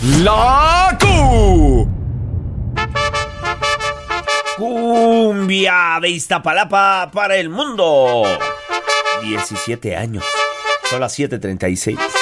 La Cumbia de Iztapalapa para el mundo. 17 años. Son las 7:36.